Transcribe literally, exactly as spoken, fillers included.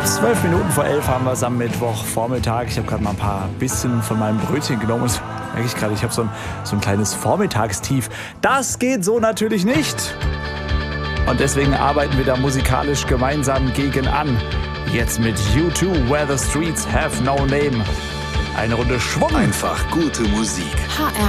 Zwölf Minuten vor elf haben wir es am Mittwochvormittag. Ich habe gerade mal ein paar bisschen von meinem Brötchen genommen und merke ich gerade, ich habe so ein, so ein kleines Vormittagstief. Das geht so natürlich nicht. Und deswegen arbeiten wir da musikalisch gemeinsam gegen an. Jetzt mit U zwei, Where the Streets Have No Name. Eine Runde Schwung. Einfach gute Musik. H R